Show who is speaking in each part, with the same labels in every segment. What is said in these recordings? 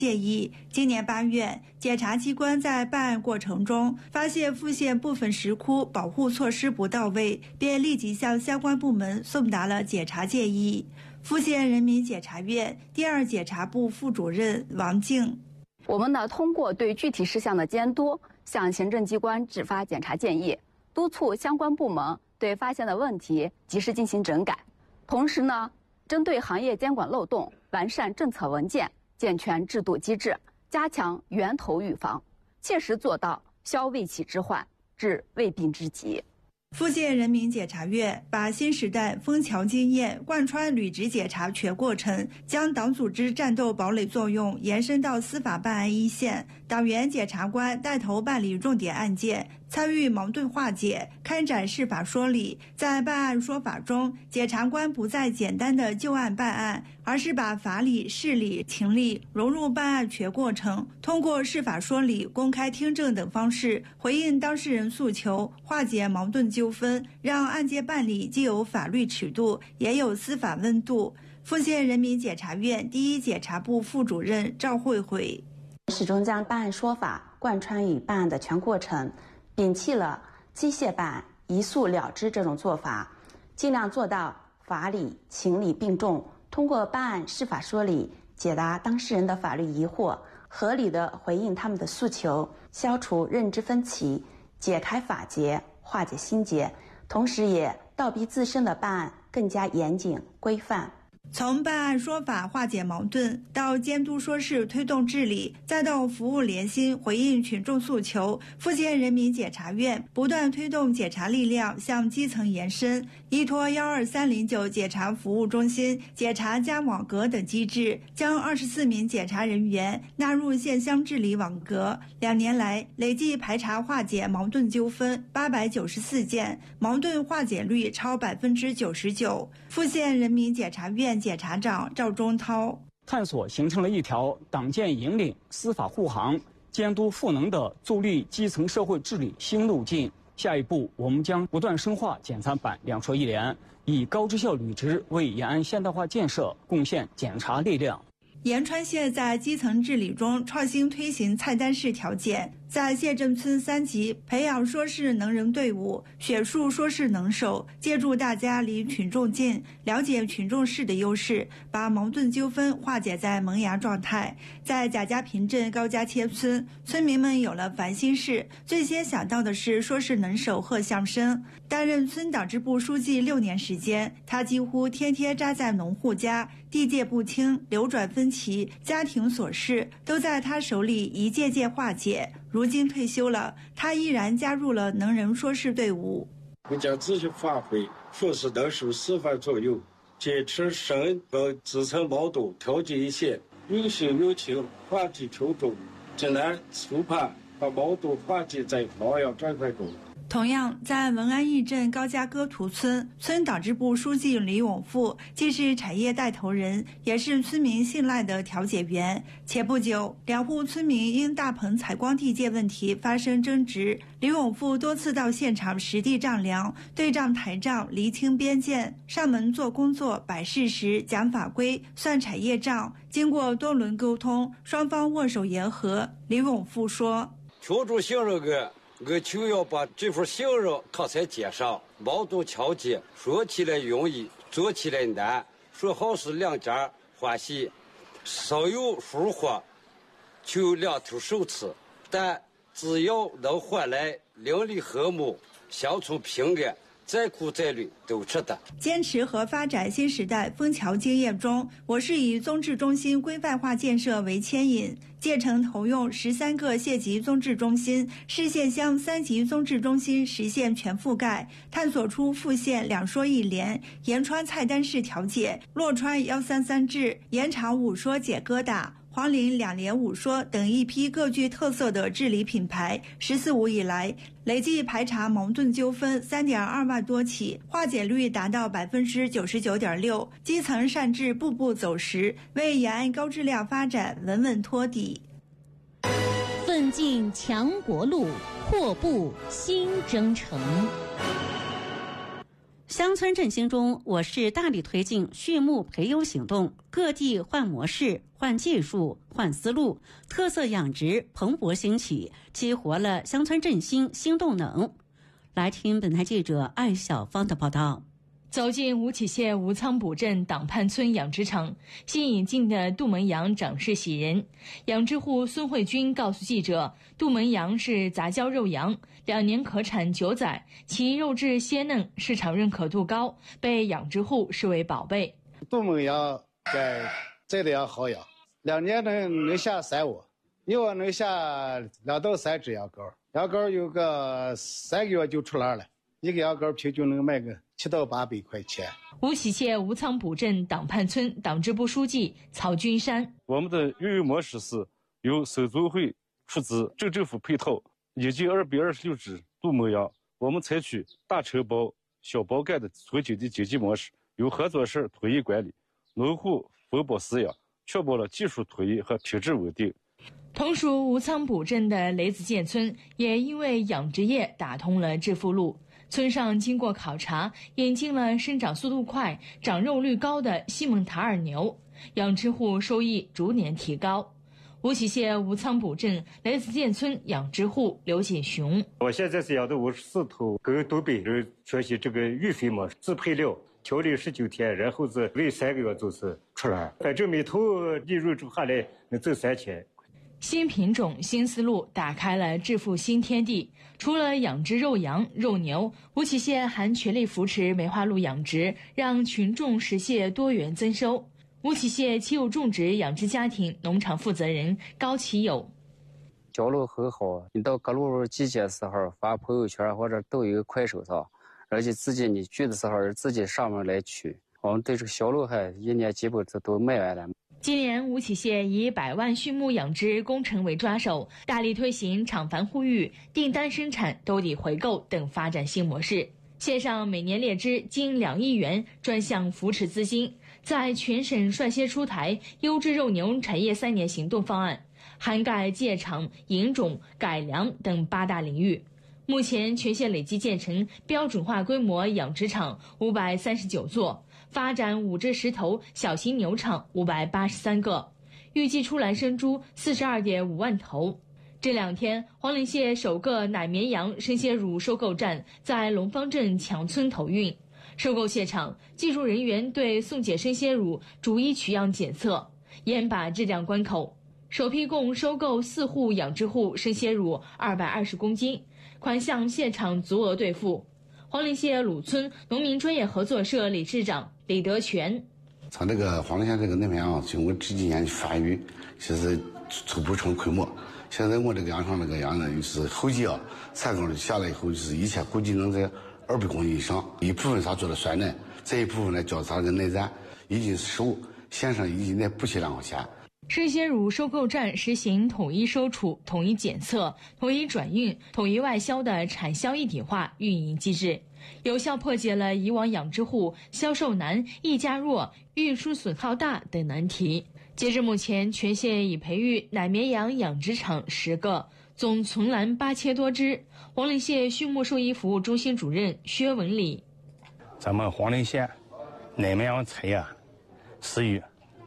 Speaker 1: 建议，今年8月，检察机关在办案过程中发现富县部分石窟保护措施不到位，便立即向相关部门送达了检察建议。富县人民检察院第2检察部副主任王静：
Speaker 2: 我们呢，通过对具体事项的监督，向行政机关指发检察建议，督促相关部门对发现的问题及时进行整改。同时呢，针对行业监管漏洞，完善政策文件，健全制度机制，加强源头预防，切实做到消未起之患，治未病之急。
Speaker 1: 富县人民检察院把新时代枫桥经验贯穿履职检察全过程，将党组织战斗堡垒作用延伸到司法办案一线，党员检察官带头办理重点案件，参与矛盾化解，开展释法说理。在办案说法中，检察官不再简单的就案办案，而是把法理、事理、情理融入办案全过程，通过释法说理、公开听证等方式回应当事人诉求，化解矛盾纠纷，让案件办理既有法律尺度，也有司法温度。富县人民检察院第1检察部副主任赵慧慧：
Speaker 3: 始终将办案说法贯穿于办案的全过程，摒弃了机械办案、一诉了之这种做法，尽量做到法理、情理并重，通过办案释法说理，解答当事人的法律疑惑，合理的回应他们的诉求，消除认知分歧，解开法结，化解心结，同时也倒逼自身的办案更加严谨规范。
Speaker 1: 从办案说法化解矛盾，到监督说事推动治理，再到服务联心回应群众诉求，富县人民检察院不断推动检察力量向基层延伸，依托12309检察服务中心、检察家网格等机制，将24名检察人员纳入县乡治理网格。2年来，累计排查化解矛盾纠纷894件，矛盾化解率超99%。富县人民检察院检察长赵忠涛：
Speaker 4: 探索形成了一条党建引领、司法护航、监督赋能的助力基层社会治理新路径。下一步，我们将不断深化检察办2说1连，以高质效履职为延安现代化建设贡献检察力量。
Speaker 1: 延川县在基层治理中创新推行菜单式调解，在县镇村3级培养说事能人队伍，选树说事能手，借助大家离群众近，了解群众事的优势，把矛盾纠纷化解在萌芽状态。在贾家坪镇高家千村，村民们有了烦心事，最先想到的是说事能手贺向生。担任村党支部书记6年时间，他几乎天天扎在农户家，地界不清、流转分歧、家庭琐事都在他手里一件件化解。如今退休了，他依然加入了能人说事队伍。
Speaker 5: 我将继续发挥说事能手示范作用，坚持省和基层矛盾调解一线，有心有情化解群众急难初盼，把矛盾化解在亡羊转快中。
Speaker 1: 同样，在文安驿镇高家歌图村，村党支部书记李永富既是产业带头人，也是村民信赖的调解员。前不久，2户村民因大棚采光地界问题发生争执，李永富多次到现场实地丈量、对账台账、厘清边界，上门做工作、摆事实、讲法规、算产业账。经过多轮沟通，双方握手言和。李永富说：“
Speaker 6: 群众信任我就要把这份信任他才接上，矛盾调解说起来容易，做起来难，说好是两家欢喜，稍有疏忽就两头受刺，但只要能换来邻里和睦、乡村平安，再苦再累都值得。”
Speaker 1: 坚持和发展新时代枫桥经验中，我市以综治中心规范化建设为牵引，建成投用13个县级综治中心、市县乡3级综治中心实现全覆盖，探索出富县2说1连、延川菜单式调解、洛川133制、延长5说解疙瘩、黄陵2连5说等一批各具特色的治理品牌。14五以来，累计排查矛盾纠纷3.2万多起，化解率达到99.6%，基层善治步步走实，为延安高质量发展稳稳托底。
Speaker 7: 奋进强国路，阔步新征程。
Speaker 8: 乡村振兴中，我市大力推进畜牧培优行动，各地换模式、换技术、换思路，特色养殖蓬勃兴起，激活了乡村振兴新动能。来听本台记者艾小芳的报道。
Speaker 9: 走进吴起县吴仓堡镇党畔村养殖场，新引进的杜门羊长势喜人。养殖户孙慧君告诉记者，杜门羊是杂交肉羊，2年可产9载，其肉质鲜嫩，市场认可度高，被养殖户视为宝贝。
Speaker 10: 杜门羊这的要好养，2年能下3窝，一窝能下2到3只羊羔，羊羔有个3个月就出栏了，一个羊羔平均能卖个7到800块钱。
Speaker 9: 吴起县吴仓堡镇党畔村党支部书记曹军山：
Speaker 11: 我们的运营模式是由手组会出资，镇政府配套，引进226只杜门羊。我们采取大承包、小包干的纯经济模式，由合作社统一管理，农户分包饲养，确保了技术统一和品质稳定。
Speaker 9: 同属吴仓堡镇的雷子涧村也因为养殖业打通了致富路。村上经过考察，引进了生长速度快、长肉率高的西蒙塔尔牛，养殖户收益逐年提高。吴起县吴仓堡镇雷子涧村养殖户刘锦雄：
Speaker 12: 我现在是养的54头，跟东北人学习这个育肥模式，自配料，调理19天，然后是喂3个月就是出栏，反正每头利润就下来能挣3000。
Speaker 9: 新品种、新思路打开了致富新天地。除了养殖肉羊、肉牛，吴起县还全力扶持梅花鹿养殖，让群众实现多元增收。吴起县奇有种植养殖家庭农场负责人高启友：
Speaker 13: 销路很好，你到各路季节时候发朋友圈或者抖音、快手上，而且自己你去的时候自己上门来取。我们对这个销路还1年基本都卖完了。
Speaker 9: 今年吴起县以100万畜牧养殖工程为抓手，大力推行厂房护育、订单生产、兜底回购等发展新模式。县上每年列支近2亿元专项扶持资金，在全省率先出台优质肉牛产业3年行动方案，涵盖建厂、引种、改良等8大领域。目前全县累计建成标准化规模养殖场539座，发展5至10头小型牛场583个，预计出栏生猪42.5万头。这2天，黄陵县首个奶绵羊生鲜乳收购站在龙方镇强村投运。收购现场，技术人员对送检生鲜乳逐一取样检测，严把质量关口。首批共收购4户养殖户生鲜乳220公斤，款项现场足额兑付。黄陵县鲁村农民专业合作社理事长李德全：
Speaker 14: 从这个黄陵县这个奶绵羊经过这几年的发育，其实初步成规模。现在我这个羊场这个羊呢，就是后期产工下来以后，就是以前估计能在200公斤以上。一部分啥做了酸奶，这一部分呢叫啥的奶燃，1斤15，县上1斤奶不起2块钱。
Speaker 9: 生鲜乳收购站实行统一收储、统一检测、统一转运、统一外销的产销一体化运营机制，有效破解了以往养殖户销售难、议价弱、运输损耗大等难题。截至目前，全县已培育奶绵羊养殖场10个，总存栏8000多只。黄陵县畜牧兽医服务中心主任薛文礼：
Speaker 15: 咱们黄陵县奶绵羊产业始于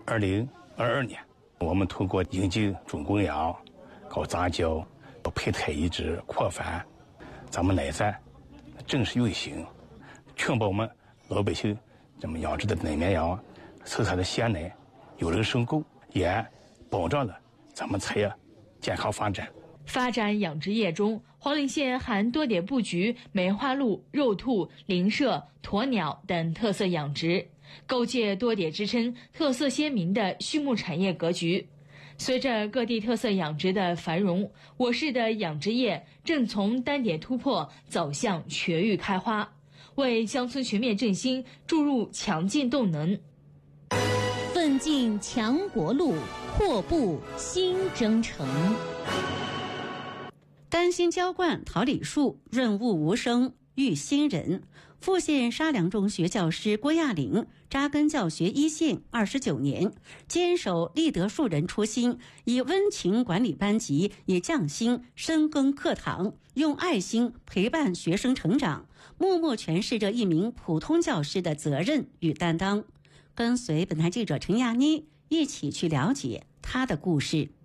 Speaker 15: 2022年。我们通过引进种公羊、搞杂交、胚胎移植、扩繁，咱们奶产正式运行，确保我们老百姓咱们养殖的奶绵羊生产的鲜奶有人申购，也保障了咱们产业健康发展。
Speaker 9: 发展养殖业中，黄陵县还多点布局梅花鹿、肉兔、灵麝、鸵鸟等特色养殖，构建多点支撑、特色鲜明的畜牧产业格局。随着各地特色养殖的繁荣，我市的养殖业正从单点突破走向全域开花，为乡村全面振兴注入强劲动能。
Speaker 7: 奋进强国路，阔步新征程。
Speaker 8: 丹心浇灌桃李树，润物无声育新人。 富县沙梁中学教师郭亚玲扎根教学一线29年，坚守立德树人初心，以温情管理班级，以匠心深耕课堂，用爱心陪伴学生成长，默默诠释着一名普通教师的责任与担当。跟随本台记者陈亚妮一起去了解他的故事。